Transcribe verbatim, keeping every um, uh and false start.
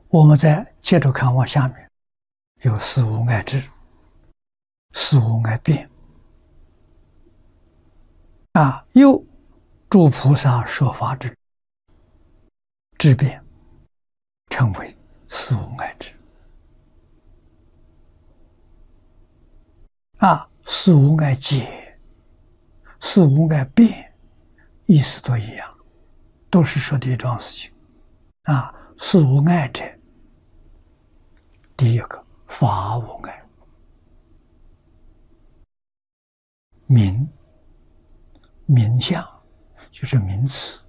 我们再接着看往下面，有事无碍智，事无碍辩啊，又诸菩萨说法之智辩，称为事无碍智啊，事无碍解，事无碍辩，意思都一样，都是说的一桩事情啊。事无碍者，第一个法无碍，名名相就是名词